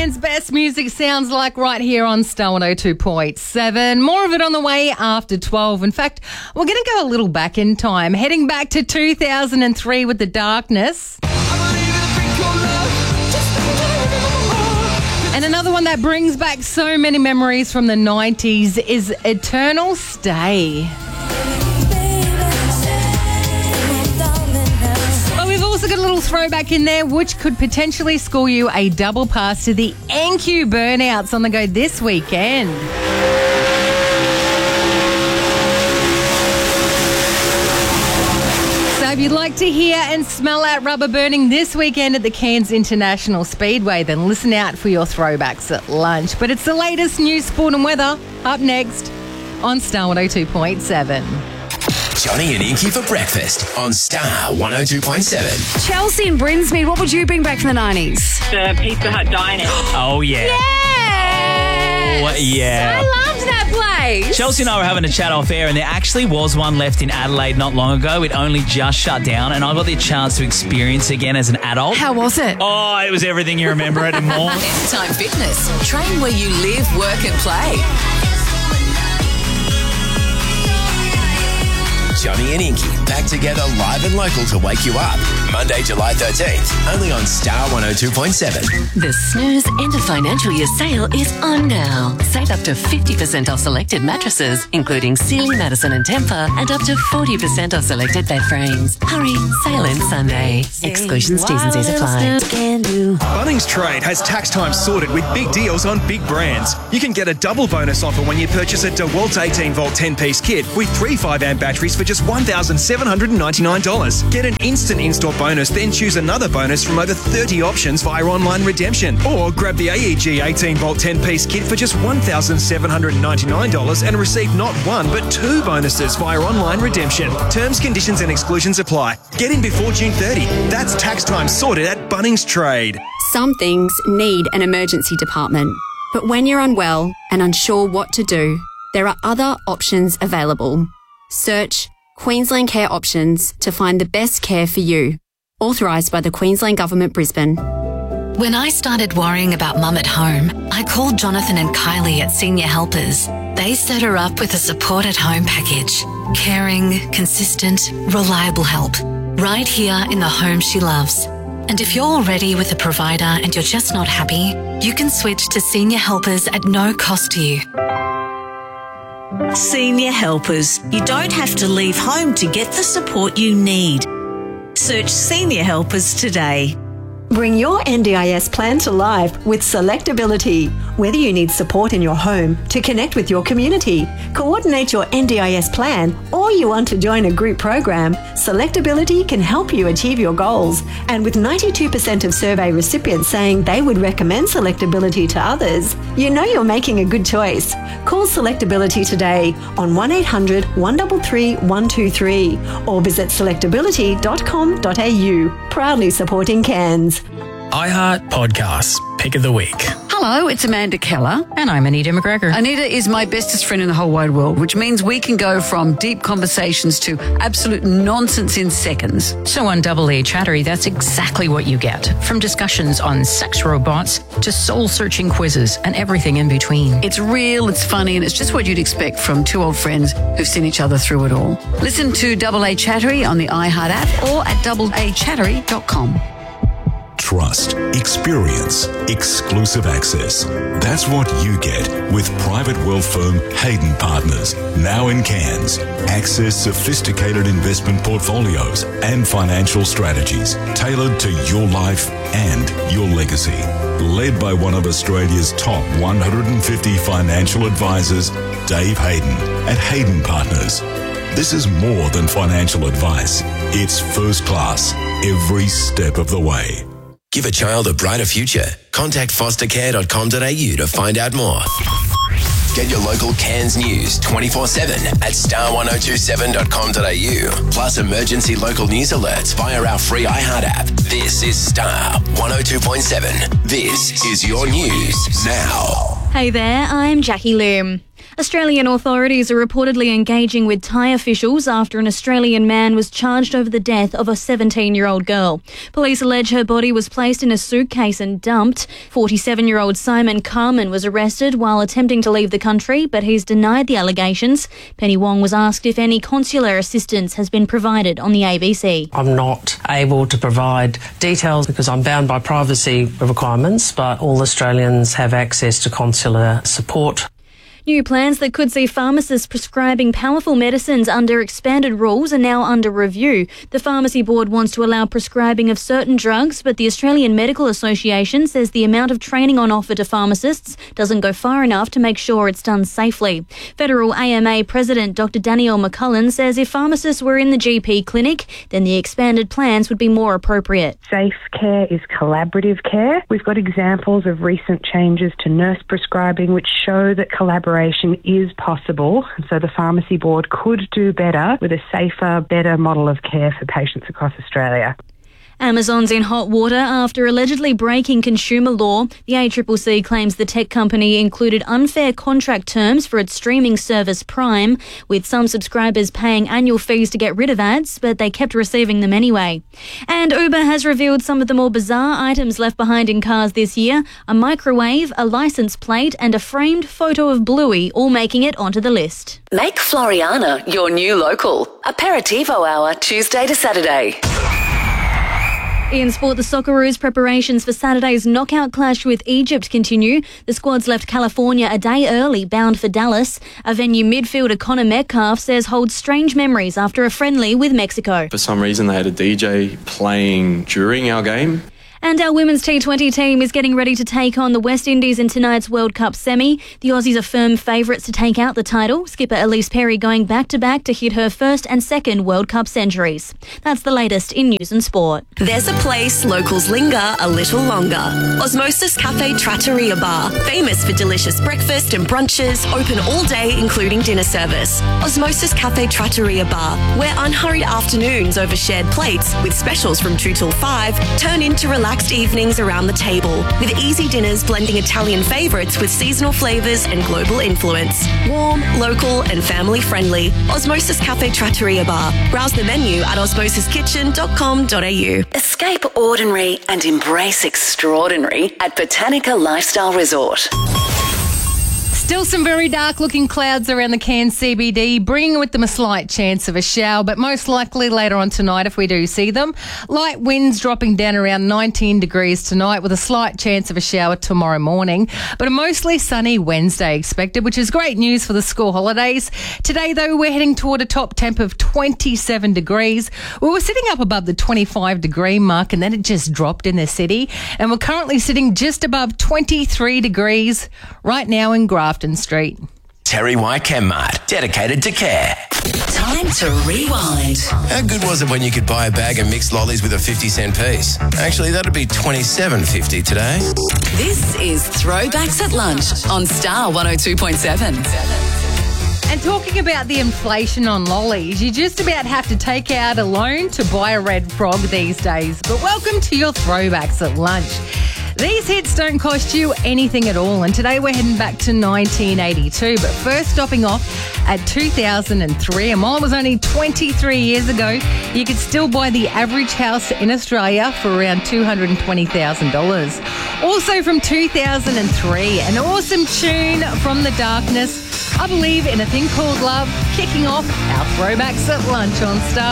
Cairns' best music sounds like right here on Star 102.7. More of it on the way after 12. In fact, we're going to go a little back in time, heading back to 2003 with The Darkness. And another one that brings back so many memories from the 90s is Eternal Stay. But we've also got a little throwback in there, which could potentially score you a double pass to the NQ Burnouts on the go this weekend. So if you'd like to hear and smell that rubber burning this weekend at the Cairns International Speedway, then listen out for your throwbacks at lunch. But it's the latest news, sport and weather up next on Star 102.7. Johnny and Inky for breakfast on Star 102.7. Chelsea and Brinsmead, what would you bring back from the 90s? The Pizza Hut diner. Oh, yeah. Yes! Oh, yeah. I loved that place. Chelsea and I were having a chat off air, and there actually was one left in Adelaide not long ago. It only just shut down, and I got the chance to experience it again as an adult. How was it? Oh, it was everything you remember it and more. Anytime Fitness. Train where you live, work and play. Johnny and Inky back together live and local to wake you up. Monday, July 13th, only on Star 102.7. The Snooze End of Financial Year sale is on now. Save up to 50% off selected mattresses, including Sealy, Madison and Tempur, and up to 40% off selected bed frames. Hurry, sale ends Sunday. Exclusions, T's and C's apply. Bunnings Trade has tax time sorted with big deals on big brands. You can get a double bonus offer when you purchase a DeWalt 18-volt 10-piece kit with 3 5-amp batteries for just $1,799. Get an instant in-store bonus, then choose another bonus from over 30 options via online redemption. Or grab the AEG 18-volt 10-piece kit for just $1,799 and receive not one but 2 bonuses via online redemption. Terms, conditions and exclusions apply. Get in before June 30. That's tax time sorted at Bunnings Trade. Some things need an emergency department. But when you're unwell and unsure what to do, there are other options available. Search Queensland Care Options to find the best care for you. Authorised by the Queensland Government, Brisbane. When I started worrying about Mum at home, I called Jonathan and Kylie at Senior Helpers. They set her up with a support at home package. Caring, consistent, reliable help. Right here in the home she loves. And if you're already with a provider and you're just not happy, you can switch to Senior Helpers at no cost to you. Senior Helpers. You don't have to leave home to get the support you need. Search Senior Helpers today. Bring your NDIS plan to life with Selectability. Whether you need support in your home, to connect with your community, coordinate your NDIS plan, or you want to join a group program, Selectability can help you achieve your goals. And with 92% of survey recipients saying they would recommend Selectability to others, you know you're making a good choice. Call Selectability today on 1800 133 123 or visit selectability.com.au. Proudly supporting Cairns. iHeart Podcasts, Pick of the Week. Hello, it's Amanda Keller. And I'm Anita McGregor. Anita is my bestest friend in the whole wide world, which means we can go from deep conversations to absolute nonsense in seconds. So on Double E Chattery, that's exactly what you get. From discussions on sex robots to soul-searching quizzes and everything in between. It's real, it's funny, and it's just what you'd expect from two old friends who've seen each other through it all. Listen to Double A Chattery on the iHeart app or at doubleachattery.com. Trust, experience, exclusive access. That's what you get with private wealth firm Hayden Partners, now in Cairns. Access sophisticated investment portfolios and financial strategies tailored to your life and your legacy. Led by one of Australia's top 150 financial advisors, Dave Hayden at Hayden Partners. This is more than financial advice. It's first class every step of the way. Give a child a brighter future. Contact fostercare.com.au to find out more. Get your local Cairns news 24/7 at star1027.com.au. Plus emergency local news alerts via our free iHeart app. This is Star 102.7. This is your news now. Hey there, I'm Jackie Loom. Australian authorities are reportedly engaging with Thai officials after an Australian man was charged over the death of a 17-year-old girl. Police allege her body was placed in a suitcase and dumped. 47-year-old Simon Carman was arrested while attempting to leave the country, but he's denied the allegations. Penny Wong was asked if any consular assistance has been provided on the ABC. I'm not able to provide details because I'm bound by privacy requirements, but all Australians have access to consular support. New plans that could see pharmacists prescribing powerful medicines under expanded rules are now under review. The Pharmacy Board wants to allow prescribing of certain drugs, but the Australian Medical Association says the amount of training on offer to pharmacists doesn't go far enough to make sure it's done safely. Federal AMA President Dr. Danielle McCullin says if pharmacists were in the GP clinic, then the expanded plans would be more appropriate. Safe care is collaborative care. We've got examples of recent changes to nurse prescribing which show that collaboration is possible, so the Pharmacy Board could do better with a safer, better model of care for patients across Australia. Amazon's in hot water after allegedly breaking consumer law. The ACCC claims the tech company included unfair contract terms for its streaming service Prime, with some subscribers paying annual fees to get rid of ads, but they kept receiving them anyway. And Uber has revealed some of the more bizarre items left behind in cars this year: a microwave, a license plate, and a framed photo of Bluey, all making it onto the list. Make Floriana your new local. Aperitivo hour, Tuesday to Saturday. In sport, the Socceroos' preparations for Saturday's knockout clash with Egypt continue. The squad's left California a day early, bound for Dallas. A venue midfielder Connor Metcalf says holds strange memories after a friendly with Mexico. For some reason, they had a DJ playing during our game. And our women's T20 team is getting ready to take on the West Indies in tonight's World Cup semi. The Aussies are firm favourites to take out the title. Skipper Elise Perry going back-to-back to hit her first and second World Cup centuries. That's the latest in news and sport. There's a place locals linger a little longer. Osmosis Cafe Trattoria Bar, famous for delicious breakfast and brunches, open all day including dinner service. Osmosis Cafe Trattoria Bar, where unhurried afternoons over shared plates with specials from 2 till 5 turn into relaxed evenings around the table, with easy dinners blending Italian favourites with seasonal flavours and global influence. Warm, local and family friendly. Osmosis Cafe Trattoria Bar. Browse the menu at osmosiskitchen.com.au. Escape ordinary and embrace extraordinary at Botanica Lifestyle Resort. Still some very dark-looking clouds around the Cairns CBD, bringing with them a slight chance of a shower, but most likely later on tonight if we do see them. Light winds dropping down around 19 degrees tonight with a slight chance of a shower tomorrow morning, but a mostly sunny Wednesday expected, which is great news for the school holidays. Today, though, we're heading toward a top temp of 27 degrees. We were sitting up above the 25-degree mark, and then it just dropped in the city, and we're currently sitting just above 23 degrees right now in Grafton Street. Terry White Chemmart, dedicated to care. Time to rewind. How good was it when you could buy a bag of mixed lollies with a 50-cent piece? Actually, that'd be $27.50 today. This is Throwbacks at Lunch on Star 102.7. And talking about the inflation on lollies, you just about have to take out a loan to buy a Red Frog these days. But welcome to your Throwbacks at Lunch. These hits don't cost you anything at all, and today we're heading back to 1982, but first stopping off at 2003, and while it was only 23 years ago, you could still buy the average house in Australia for around $220,000. Also from 2003, an awesome tune from The Darkness, I Believe in a Thing Called Love, kicking off our Throwbacks at Lunch on Star.